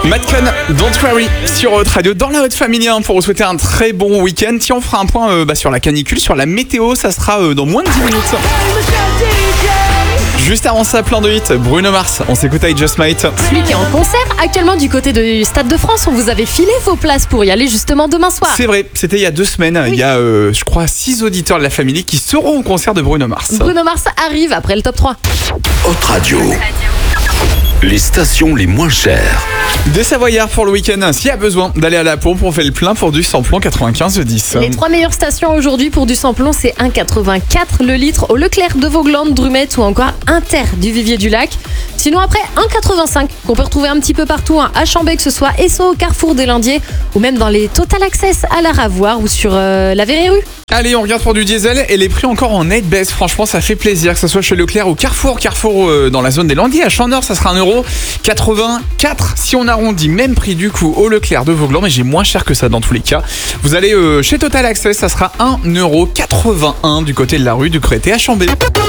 Matcon, Don't Worry sur Haute Radio dans la Haute Famille pour vous souhaiter un très bon week-end. Tiens, on fera un point sur la canicule, sur la météo, ça sera dans moins de 10 minutes. Juste avant ça, plein de hits, Bruno Mars, on s'écoute I Just Might. Celui qui est en concert actuellement du côté du Stade de France, on vous avait filé vos places pour y aller justement demain soir. C'est vrai, c'était il y a 2 semaines, oui. Il y a je crois 6 auditeurs de la famille qui seront au concert de Bruno Mars. Bruno Mars arrive après le top 3. Haute Radio. Les stations les moins chères. Des Savoyards pour le week-end. S'il y a besoin d'aller à la pompe, on fait le plein pour du samplon 95-10. Les 3 meilleures stations aujourd'hui pour du samplon, c'est 1,84 le litre au Leclerc de Vauglande, Drumette ou encore Inter du Vivier du Lac. Sinon après 1,85 qu'on peut retrouver un petit peu partout à Chambé, que ce soit Esso, Carrefour des Landiers ou même dans les Total Access à la Ravoire ou sur la Verrue. Allez, on regarde pour du diesel et les prix encore en nette baisse. Franchement, ça fait plaisir que ce soit chez Leclerc ou Carrefour. Carrefour dans la zone des Landiers à Champ-Nord, ça sera 1,84 €. Si on arrondit, même prix du coup au Leclerc de Vauglans, mais j'ai moins cher que ça dans tous les cas. Vous allez chez Total Access, ça sera 1,81 € du côté de la rue du Crété à Chambé.